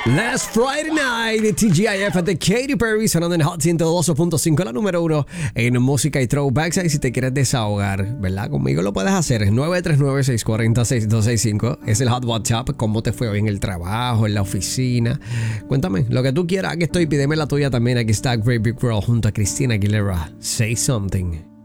Last Friday Night, TGIF de Katy Perry sonando en Hot 102.5, la número 1 en música y throwbacks. Y si te quieres desahogar, ¿verdad? Conmigo lo puedes hacer. 939-640-6265 es el Hot WhatsApp. ¿Cómo te fue hoy en el trabajo, en la oficina? Cuéntame lo que tú quieras. Aquí estoy, pídeme la tuya también. Aquí está Great Big World junto a Christina Aguilera. Say Something.